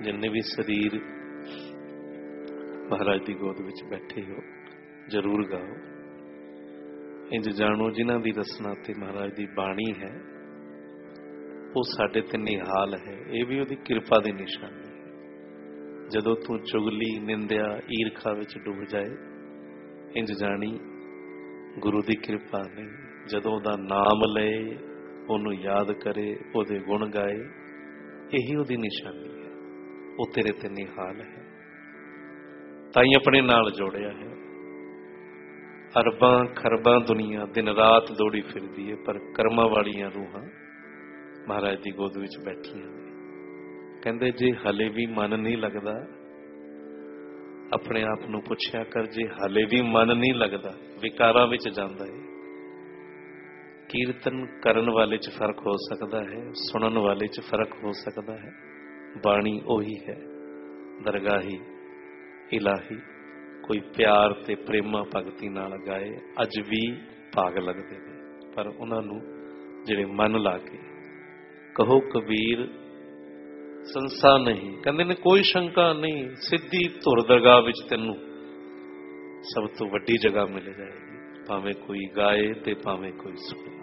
जिन्ने भी शरीर महाराज की गोद विच बैठे हो जरूर गाओ। इंज जानो जिन्हां दी रसना ते महाराज की बाणी है वो साडे ते निहाल है, ये भी उहदी कृपा की निशानी है। जदों तू चुगली निंदिया ईरखा विच डूब जाए इंज जानी गुरु की कृपा नहीं। जदों दा नाम लए उहनूं याद करे उहदे गुण गाए यही उहदी निशानी है, वो तेरे ते निहाल है। ताई अपने नाल जोड़िया है। अरबां खरबां दुनिया दिन रात दौड़ी फिरदी है, पर कर्मां वालियां रूहां महाराज की गोद विच बैठियां ने। कहंदे जे हले भी मन नहीं लगता, अपने आप नूं पुछया कर, जे हले भी मन नहीं लगता, विकारां विच जांदा है। कीर्तन करन वाले च फर्क हो सकता है, सुनन वाले च फर्क हो सकता है। बाणी ओही है, दरगाही इलाही। कोई प्यार ते प्रेमा भगती नाल गाए अज भी भाग लगते हैं, पर उन्होंने जिहड़े मन ला के कहो कबीर संसा नहीं, कहते ने कोई शंका नहीं, सीधी धुर दरगाह विच तैनूं सब तो वड्डी जगह मिल जाएगी, भावें कोई गाए ते भावें कोई सुने।